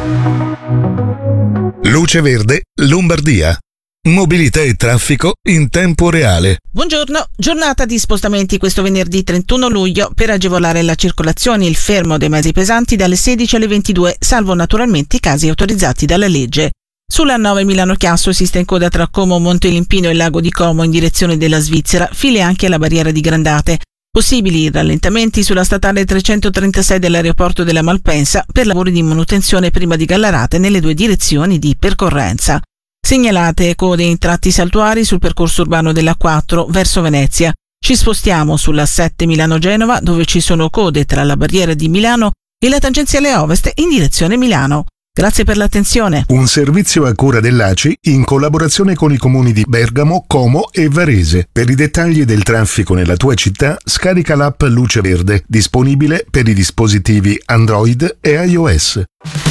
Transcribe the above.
Luce Verde, Lombardia. Mobilità e traffico in tempo reale. Buongiorno, giornata di spostamenti questo venerdì 31 luglio per agevolare la circolazione e il fermo dei mezzi pesanti dalle 16 alle 22, salvo naturalmente i casi autorizzati dalla legge. Sulla 9 Milano-Chiasso si sta in coda tra Como, Montelimpino e Lago di Como in direzione della Svizzera, file anche alla barriera di Grandate. Possibili rallentamenti sulla statale 336 dell'aeroporto della Malpensa per lavori di manutenzione prima di Gallarate nelle due direzioni di percorrenza. Segnalate code in tratti saltuari sul percorso urbano della 4 verso Venezia. Ci spostiamo sulla 7 Milano-Genova dove ci sono code tra la barriera di Milano e la tangenziale ovest in direzione Milano. Grazie per l'attenzione. Un servizio a cura dell'ACI in collaborazione con i comuni di Bergamo, Como e Varese. Per i dettagli del traffico nella tua città, scarica l'app Luce Verde, disponibile per i dispositivi Android e iOS.